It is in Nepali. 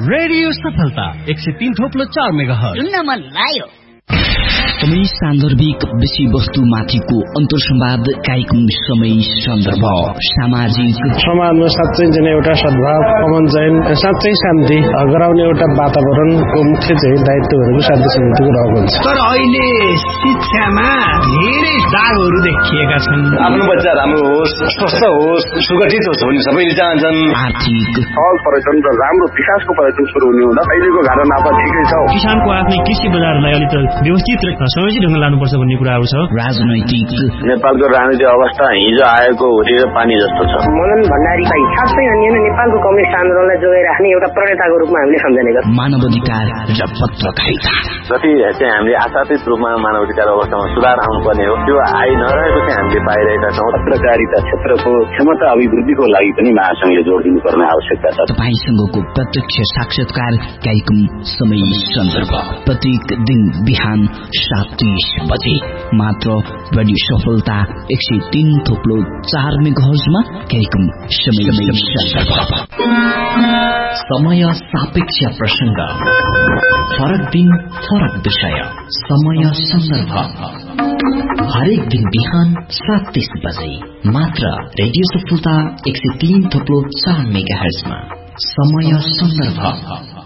रेडियो सफलता 103.4 मेगाहर्ज सुन्न मन लाग्यो। समय सान्दर्भिक विषयवस्तु माथिको अन्तर्संवाद कार्यक्रम समय सन्दर्भ सामाजिक समाजमा साँच्चै चाहिँ एउटा सद्भाव कमन चाहिँ साँच्चै शान्ति गराउने एउटा वातावरणको मुख्य चाहिँ दायित्वहरूको शान्ति समितिको रहेको हुन्छ। तर अहिले शिक्षामा धेरै दागहरू देखिएका छन्। आफ्नो बच्चा राम्रो होस्, स्वस्थ होस्, सुगठित होस् भन्ने सबैले चाहन्छन्। आर्थिक सहज पर्यटन र राम्रो विकासको पर्यटन सुरु हुने हुँदा अहिलेको घाटा नाफा ठिकै छ। किसानको आफ्नै कृषि बजारलाई अलि व्यवस्थित र समेत ढङ्गले लानुपर्छ भन्ने कुराहरू छ। राजनैतिक नेपालको राजनीतिक अवस्था हिजो आएको होरी र पानी जस्तो छ। मदन भण्डारी भाइ साँच्चै नेपालको कम्युनिस्ट आन्दोलनलाई जोगाइराख्ने एउटा प्रणेताको रूपमा हामीले सम्झने गर्छौँ। मानवाधिकार र पत्रकारिता जति चाहिँ हामीले आशातीत रूपमा मानवाधिकार अवस्थामा सुधार आउनुपर्ने हो त्यो आइ नरहेको चाहिँ हामीले पाइरहेका छौँ। पत्रकारिता क्षेत्रको क्षमता अभिवृद्धिको लागि पनि महासंघले जोड दिनुपर्ने आवश्यकता छ। तपाईसँगको प्रत्यक्ष साक्षात्कार कार्यक्रम समय सन्दर्भ प्रत्येक दिन बिहान 7:30 बजे मात्र रेडियो सफलता 103.4 मेगाहर्जमा कार्यक्रम समय सन्दर्भ। समय सापेक्ष प्रसंग, फरक दिन फरक विषय, समय सन्दर्भ हरेक दिन बिहान 7:30 बजे मात्र रेडियो सफलता 103.4 मेगाहर्जमा समय सन्दर्भ।